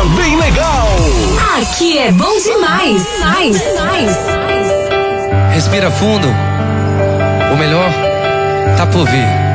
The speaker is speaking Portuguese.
bem legal. Aqui é bom demais. Respira fundo. O melhor tá por vir.